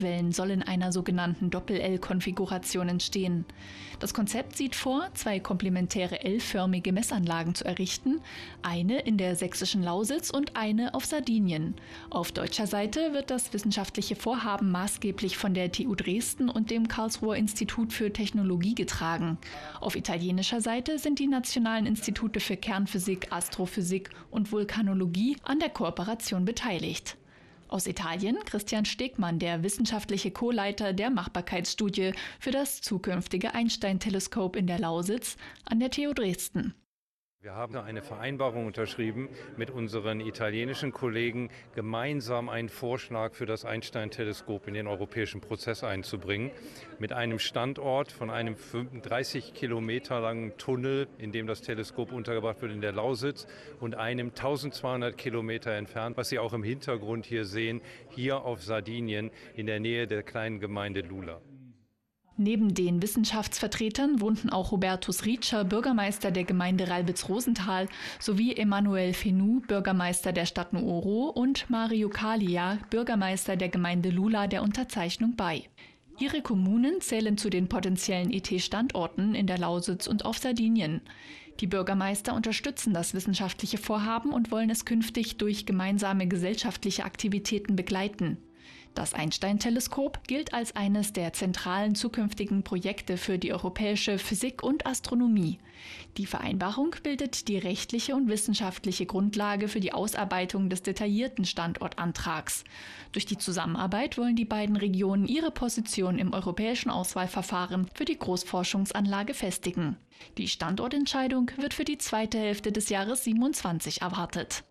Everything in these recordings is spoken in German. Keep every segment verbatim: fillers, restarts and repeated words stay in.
Wellen soll in einer sogenannten Doppel-L-Konfiguration entstehen. Das Konzept sieht vor, zwei komplementäre L-förmige Messanlagen zu errichten, eine in der sächsischen Lausitz und eine auf Sardinien. Auf deutscher Seite wird das wissenschaftliche Vorhaben maßgeblich von der T U Dresden und dem Karlsruher Institut für Technologie getragen. Auf italienischer Seite sind die nationalen Institute für Kernphysik, Astrophysik und Vulkanologie an der Kooperation beteiligt. Aus Italien Christian Stegmann, der wissenschaftliche Co-Leiter der Machbarkeitsstudie für das zukünftige Einstein-Teleskop in der Lausitz an der T U Dresden. Wir haben eine Vereinbarung unterschrieben mit unseren italienischen Kollegen, gemeinsam einen Vorschlag für das Einstein-Teleskop in den europäischen Prozess einzubringen. Mit einem Standort von einem dreißig Kilometer langen Tunnel, in dem das Teleskop untergebracht wird in der Lausitz, und einem eintausendzweihundert Kilometer entfernt, was Sie auch im Hintergrund hier sehen, hier auf Sardinien in der Nähe der kleinen Gemeinde Lula. Neben den Wissenschaftsvertretern wohnten auch Hubertus Rietscher, Bürgermeister der Gemeinde Ralbitz-Rosenthal, sowie Emanuel Fenou, Bürgermeister der Stadt Nuoro, und Mario Kalia, Bürgermeister der Gemeinde Lula, der Unterzeichnung bei. Ihre Kommunen zählen zu den potenziellen E T-Standorten in der Lausitz und auf Sardinien. Die Bürgermeister unterstützen das wissenschaftliche Vorhaben und wollen es künftig durch gemeinsame gesellschaftliche Aktivitäten begleiten. Das Einstein-Teleskop gilt als eines der zentralen zukünftigen Projekte für die europäische Physik und Astronomie. Die Vereinbarung bildet die rechtliche und wissenschaftliche Grundlage für die Ausarbeitung des detaillierten Standortantrags. Durch die Zusammenarbeit wollen die beiden Regionen ihre Position im europäischen Auswahlverfahren für die Großforschungsanlage festigen. Die Standortentscheidung wird für die zweite Hälfte des Jahres siebenundzwanzig erwartet.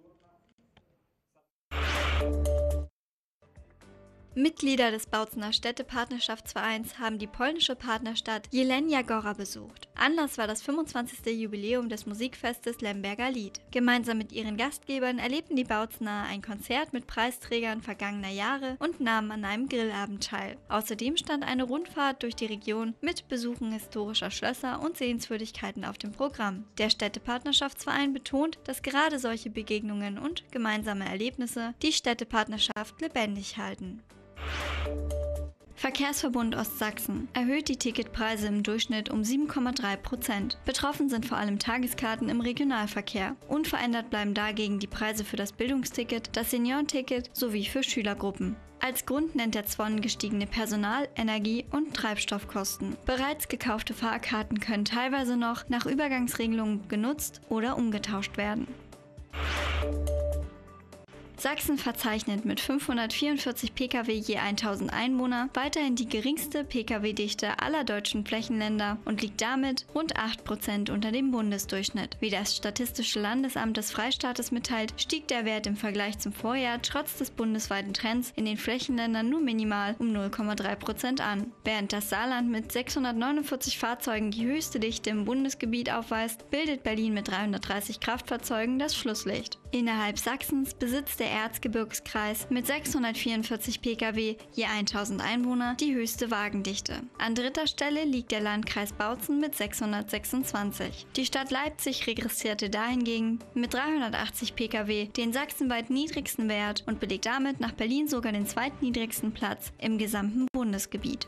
Mitglieder des Bautzener Städtepartnerschaftsvereins haben die polnische Partnerstadt Jelenia Góra besucht. Anlass war das fünfundzwanzigste Jubiläum des Musikfestes Lemberger Lied. Gemeinsam mit ihren Gastgebern erlebten die Bautzener ein Konzert mit Preisträgern vergangener Jahre und nahmen an einem Grillabend teil. Außerdem stand eine Rundfahrt durch die Region mit Besuchen historischer Schlösser und Sehenswürdigkeiten auf dem Programm. Der Städtepartnerschaftsverein betont, dass gerade solche Begegnungen und gemeinsame Erlebnisse die Städtepartnerschaft lebendig halten. Verkehrsverbund Ostsachsen erhöht die Ticketpreise im Durchschnitt um sieben Komma drei Prozent. Betroffen sind vor allem Tageskarten im Regionalverkehr. Unverändert bleiben dagegen die Preise für das Bildungsticket, das Seniorenticket sowie für Schülergruppen. Als Grund nennt der Zvon gestiegene Personal-, Energie- und Treibstoffkosten. Bereits gekaufte Fahrkarten können teilweise noch nach Übergangsregelungen genutzt oder umgetauscht werden. Sachsen verzeichnet mit fünfhundertvierundvierzig Pkw je tausend Einwohner weiterhin die geringste Pkw-Dichte aller deutschen Flächenländer und liegt damit rund acht Prozent unter dem Bundesdurchschnitt. Wie das Statistische Landesamt des Freistaates mitteilt, stieg der Wert im Vergleich zum Vorjahr trotz des bundesweiten Trends in den Flächenländern nur minimal um null Komma drei Prozent an. Während das Saarland mit sechshundertneunundvierzig Fahrzeugen die höchste Dichte im Bundesgebiet aufweist, bildet Berlin mit dreihundertdreißig Kraftfahrzeugen das Schlusslicht. Innerhalb Sachsens besitzt der Erzgebirgskreis mit sechshundertvierundvierzig Pkw je tausend Einwohner die höchste Wagendichte. An dritter Stelle liegt der Landkreis Bautzen mit sechshundertsechsundzwanzig. Die Stadt Leipzig regressierte dahingegen mit dreihundertachtzig Pkw den sachsenweit niedrigsten Wert und belegt damit nach Berlin sogar den zweitniedrigsten Platz im gesamten Bundesgebiet.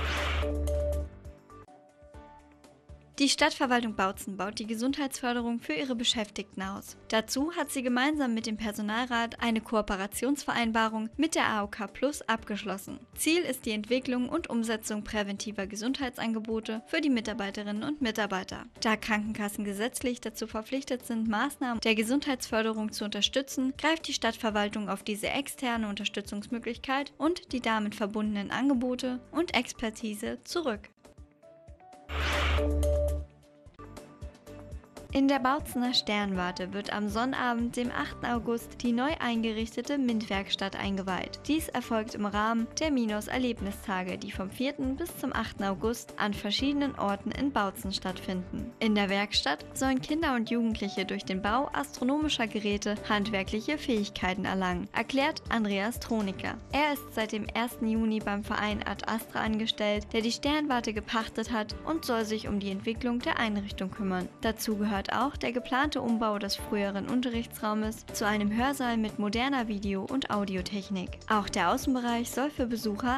Die Stadtverwaltung Bautzen baut die Gesundheitsförderung für ihre Beschäftigten aus. Dazu hat sie gemeinsam mit dem Personalrat eine Kooperationsvereinbarung mit der A O K Plus abgeschlossen. Ziel ist die Entwicklung und Umsetzung präventiver Gesundheitsangebote für die Mitarbeiterinnen und Mitarbeiter. Da Krankenkassen gesetzlich dazu verpflichtet sind, Maßnahmen der Gesundheitsförderung zu unterstützen, greift die Stadtverwaltung auf diese externe Unterstützungsmöglichkeit und die damit verbundenen Angebote und Expertise zurück. In der Bautzener Sternwarte wird am Sonnabend, dem achten August, die neu eingerichtete MINT-Werkstatt eingeweiht. Dies erfolgt im Rahmen der Minos-Erlebnistage, die vom vierten bis zum achten August an verschiedenen Orten in Bautzen stattfinden. In der Werkstatt sollen Kinder und Jugendliche durch den Bau astronomischer Geräte handwerkliche Fähigkeiten erlangen, erklärt Andreas Troniker. Er ist seit dem ersten Juni beim Verein Ad Astra angestellt, der die Sternwarte gepachtet hat und soll sich um die Entwicklung der Einrichtung kümmern. Dazu gehört gehört auch der geplante Umbau des früheren Unterrichtsraumes zu einem Hörsaal mit moderner Video- und Audiotechnik. Auch der Außenbereich soll für Besucher